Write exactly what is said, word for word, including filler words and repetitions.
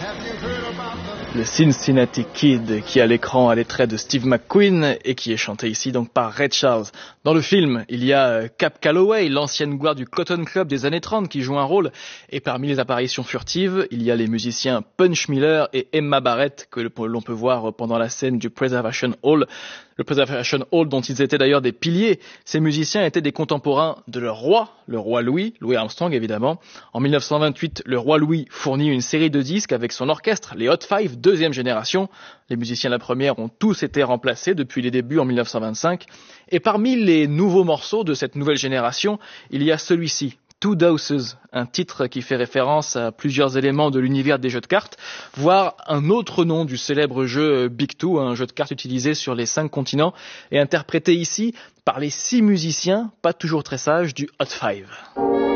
Le Cincinnati Kid qui à l'écran a les traits de Steve McQueen et qui est chanté ici donc par Ray Charles. Dans le film, il y a Cap Calloway, l'ancienne gloire du Cotton Club des années trente qui joue un rôle. Et parmi les apparitions furtives, il y a les musiciens Punch Miller et Emma Barrett que l'on peut voir pendant la scène du Preservation Hall. Le Preservation Hall dont ils étaient d'ailleurs des piliers. Ces musiciens étaient des contemporains de leur roi, le roi Louis, Louis Armstrong évidemment. En dix-neuf cent vingt-huit, le roi Louis fournit une série de disques avec son orchestre, les Hot Five, deuxième génération. Les musiciens de la première ont tous été remplacés depuis les débuts en dix-neuf cent vingt-cinq. Et parmi les nouveaux morceaux de cette nouvelle génération, il y a celui-ci. Two Deuces, un titre qui fait référence à plusieurs éléments de l'univers des jeux de cartes, voire un autre nom du célèbre jeu Big Two, un jeu de cartes utilisé sur les cinq continents et interprété ici par les six musiciens, pas toujours très sages, du Hot Five.